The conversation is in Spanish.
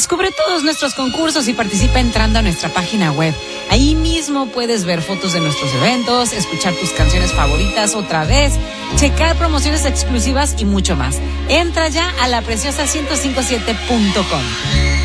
Descubre todos nuestros concursos y participa entrando a nuestra página web. Ahí mismo puedes ver fotos de nuestros eventos, escuchar tus canciones favoritas otra vez, checar promociones exclusivas y mucho más. Entra ya a lapreciosa1057.com.